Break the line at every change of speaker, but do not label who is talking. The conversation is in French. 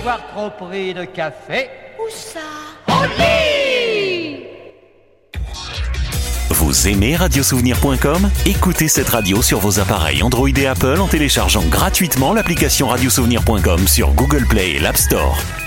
avoir trop pris de café.
Où ça? Au lit!
Vous aimez radiosouvenir.com? Écoutez cette radio sur vos appareils Android et Apple en téléchargeant gratuitement l'application radiosouvenir.com sur Google Play et l'App Store.